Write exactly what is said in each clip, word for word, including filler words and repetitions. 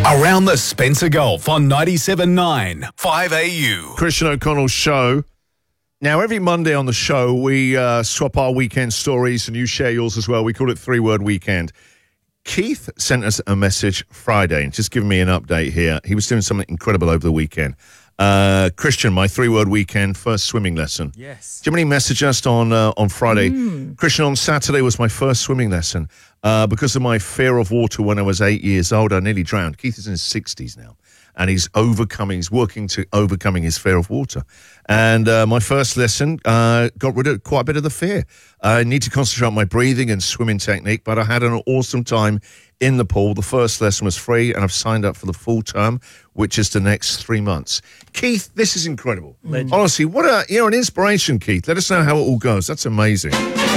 Around the Spencer Gulf on ninety-seven point nine five A U. Christian O'Connell Show. Now, every Monday on the show, we uh, swap our weekend stories and you share yours as well. We call it Three Word Weekend. Keith sent us a message Friday and just giving me an update here. He was doing something incredible over the weekend. Uh, Christian, my three-word weekend, first swimming lesson. Yes. Jiminy messaged us on uh, on Friday. Mm. Christian, on Saturday was my first swimming lesson. Uh, because of my fear of water when I was eight years old, I nearly drowned. Keith is in his sixties now, and he's overcoming, he's working to overcoming his fear of water. And uh, my first lesson uh, got rid of quite a bit of the fear. I need to concentrate on my breathing and swimming technique, but I had an awesome time in the pool. The first lesson was free, and I've signed up for the full term, which is the next three months. Keith, this is incredible. Legend. Honestly, what a, you know, an inspiration, Keith. Let us know how it all goes. That's amazing.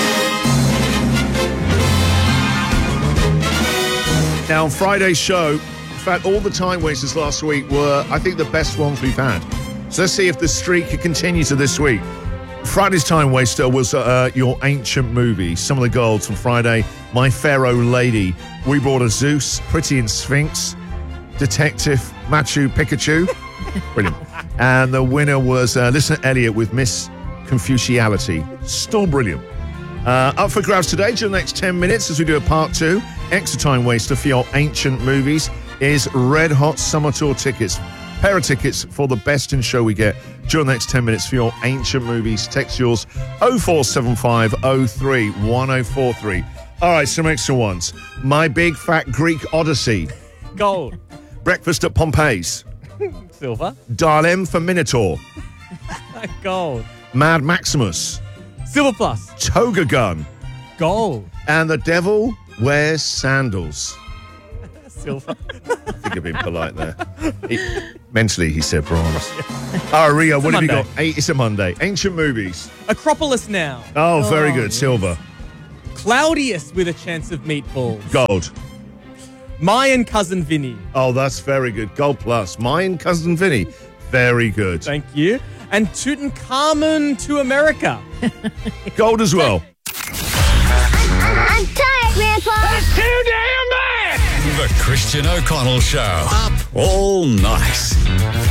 Now, on Friday's show, in fact, all the time wasters last week were, I think, the best ones we've had. So let's see if the streak can continue to this week. Friday's time waster was uh, your ancient movie. Some of the golds from Friday. My Pharaoh Lady. We brought a Zeus, Pretty in Sphinx, Detective Machu Pikachu. Brilliant. And the winner was uh, Listener Elliot with Miss Confuciality. Still brilliant. Uh, up for grabs today during the next ten minutes as we do a part two. Extra time waster for your ancient movies is Red Hot Summer Tour tickets. Pair of tickets for the best in show we get during the next ten minutes for your ancient movies. Text yours oh four seven five oh three one oh four three. All right, some extra ones. My Big Fat Greek Odyssey. Gold. Breakfast at Pompeii's. Silver. Dial-M for Minotaur. Gold. Mad Maximus. Silver plus. Toga Gun. Gold. And the Devil Wears Sandals. Silver. I think I've been polite there. He, mentally, he said bronze. All right, Rio, what have you Monday. got? Eight, it's a Monday. Ancient movies. Acropolis Now. Oh, very Oh, good. yes. Silver. Claudius with a chance of meatballs. Gold. Mayan cousin Vinny. Oh, that's very good. Gold plus. Mine, Cousin Vinny. Very good. Thank you. And Tutankhamun to America. Gold as well. I'm tired, Grandpa. That's too damn bad! The Christian O'Connell Show. Up all night.